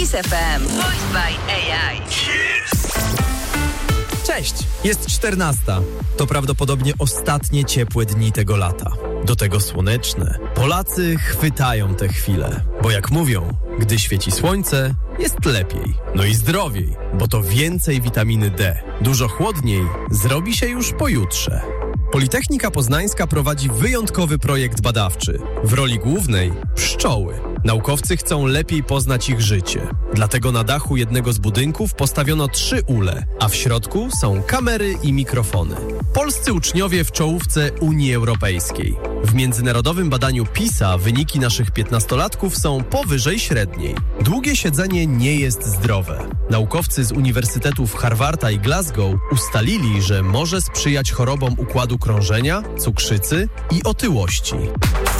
Kiss FM. Voiced by AI. Cześć, jest 14. To prawdopodobnie ostatnie ciepłe dni tego lata. Do tego słoneczne. Polacy chwytają te chwile, bo jak mówią, gdy świeci słońce, jest lepiej. No i zdrowiej, bo to więcej witaminy D. Dużo chłodniej zrobi się już pojutrze. Politechnika Poznańska prowadzi wyjątkowy projekt badawczy. W roli głównej pszczoły. Naukowcy chcą lepiej poznać ich życie. Dlatego na dachu jednego z budynków postawiono 3 ule, a w środku są kamery i mikrofony. Polscy uczniowie w czołówce Unii Europejskiej. W międzynarodowym badaniu PISA wyniki naszych 15-latków są powyżej średniej. Długie siedzenie nie jest zdrowe. Naukowcy z uniwersytetów Harvarda i Glasgow ustalili, że może sprzyjać chorobom układu krążenia, cukrzycy i otyłości.